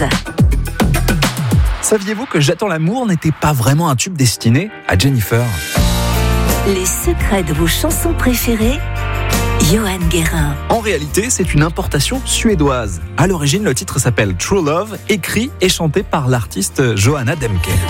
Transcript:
15. Saviez-vous que J'attends l'amour n'était pas vraiment un tube destiné à Jennifer ? Les secrets de vos chansons préférées, Johan Guérin. En réalité, c'est une importation suédoise. À l'origine, le titre s'appelle True Love, écrit et chanté par l'artiste Johanna Demke.